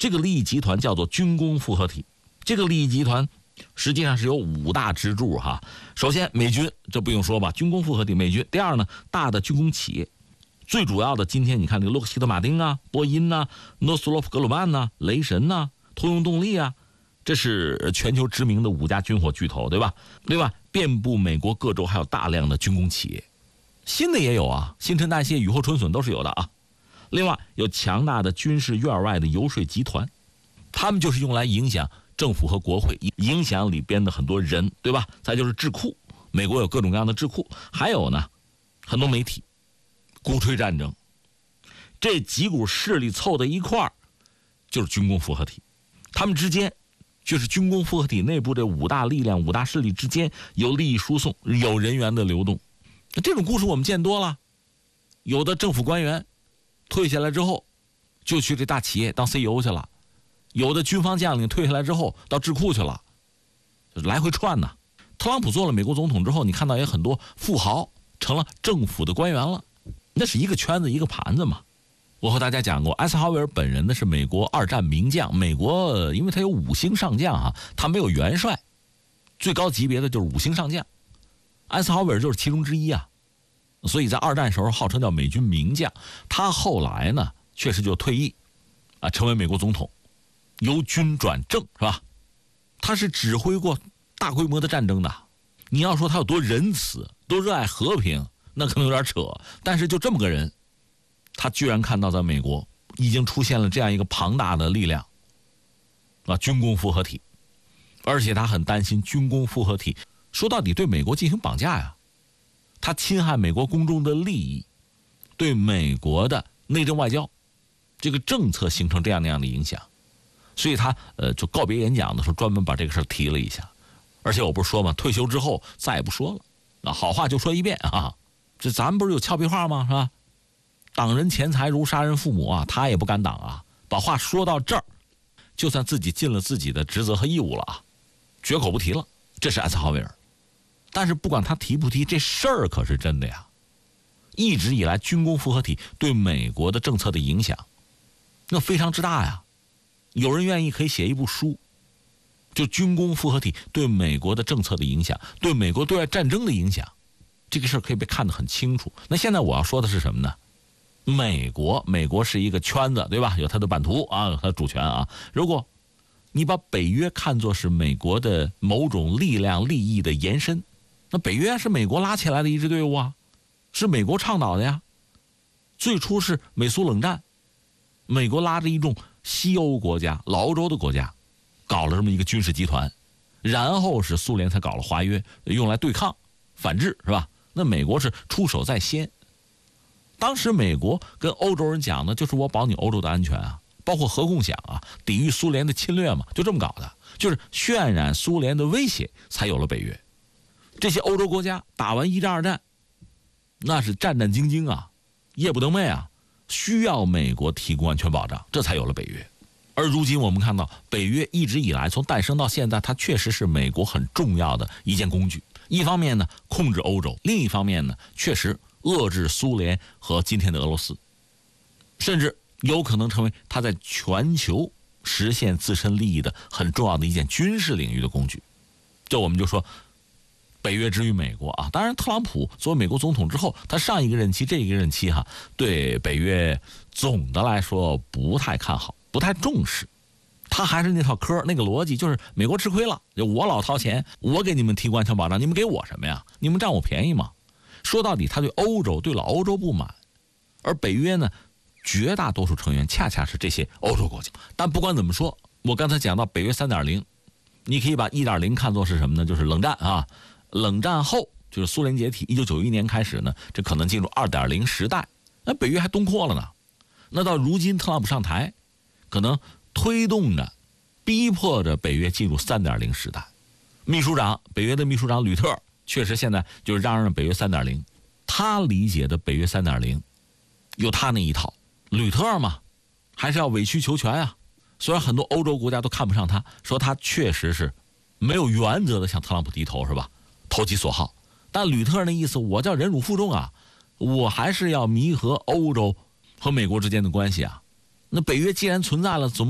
这个利益集团叫做军工复合体。这个利益集团实际上是有5大支柱哈。首先美军，这不用说吧，军工复合体美军。第二呢，大的军工企业，最主要的今天你看这个洛克希德马丁啊、波音呐、诺斯洛夫格鲁曼呐、雷神呐、通用动力啊，这是全球知名的5家军火巨头，对吧？另外遍布美国各州还有大量的军工企业，新的也有啊，新陈代谢、雨后春笋都是有的啊。另外有强大的军事院外的游说集团，他们就是用来影响政府和国会，影响里边的很多人，对吧？再就是智库，美国有各种各样的智库，还有呢很多媒体鼓吹战争。这几股势力凑在一块儿就是军工复合体，他们之间就是军工复合体内部这5大力量、5大势力之间有利益输送，有人员的流动。这种故事我们见多了，有的政府官员退下来之后就去这大企业当 CEO 去了，有的军方将领退下来之后到智库去了，就是来回串呢。特朗普做了美国总统之后，你看到也很多富豪成了政府的官员了，那是一个圈子一个盘子嘛。我和大家讲过，艾森豪威尔本人呢是美国2战名将，美国因为他有5星上将啊，他没有元帅，最高级别的就是5星上将，艾森豪威尔就是其中之一啊。所以在2战时候号称叫美军名将。他后来呢确实就退役啊，成为美国总统，由军转正是吧？他是指挥过大规模的战争的。你要说他有多仁慈，多热爱和平，那可能有点扯，但是就这么个人，他居然看到在美国已经出现了这样一个庞大的力量啊，军工复合体，而且他很担心军工复合体说到底对美国进行绑架呀，他侵害美国公众的利益，对美国的内政外交这个政策形成这样那样的影响。所以他就告别演讲的时候专门把这个事提了一下。而且我不是说嘛，退休之后再也不说了，那好话就说一遍啊。这咱们不是有俏皮话吗？是吧？挡人钱财如杀人父母啊，他也不敢挡啊。把话说到这儿，就算自己尽了自己的职责和义务了啊，绝口不提了。这是艾森豪威尔。但是不管他提不提，这事儿可是真的呀。一直以来军工复合体对美国的政策的影响那非常之大呀。有人愿意可以写一部书，就军工复合体对美国的政策的影响，对美国对外战争的影响，这个事儿可以被看得很清楚。那现在我要说的是什么呢？美国是一个圈子，对吧？有它的版图啊，有它的主权啊。如果你把北约看作是美国的某种力量利益的延伸，那北约是美国拉起来的一支队伍啊，是美国倡导的呀。最初是美苏冷战，美国拉着一众西欧国家、老欧洲的国家搞了这么一个军事集团，然后是苏联才搞了华约，用来对抗反制，是吧？那美国是出手在先。当时美国跟欧洲人讲的就是我保你欧洲的安全啊，包括核共享啊，抵御苏联的侵略嘛，就这么搞的，就是渲染苏联的威胁，才有了北约。这些欧洲国家打完1战2战，那是战战兢兢啊，夜不得寐啊，需要美国提供安全保障，这才有了北约。而如今我们看到，北约一直以来从诞生到现在，它确实是美国很重要的一件工具。一方面呢，控制欧洲；另一方面呢，确实遏制苏联和今天的俄罗斯，甚至有可能成为它在全球实现自身利益的很重要的一件军事领域的工具。这我们就说北约之于美国啊。当然特朗普作为美国总统之后，他上一个任期这一个任期对北约总的来说不太看好，不太重视。他还是那套嗑，那个逻辑，就是美国吃亏了，就我老掏钱，我给你们提供安全保障，你们给我什么呀？你们占我便宜吗？说到底他对欧洲，对老欧洲不满。而北约呢，绝大多数成员恰恰是这些欧洲国家。但不管怎么说，我刚才讲到北约 3.0， 你可以把 1.0 看作是什么呢？就是冷战啊。冷战后就是苏联解体，1991年开始呢，这可能进入 2.0 时代。那北约还东扩了呢。那到如今特朗普上台，可能推动着逼迫着北约进入 3.0 时代。北约的秘书长吕特确实现在就是嚷嚷北约 3.0， 他理解的北约 3.0 有他那一套。吕特嘛还是要委曲求全啊。虽然很多欧洲国家都看不上他，说他确实是没有原则的向特朗普低头，是吧？投其所好。但吕特那意思，我叫忍辱负重啊，我还是要弥合欧洲和美国之间的关系啊。那北约既然存在了，总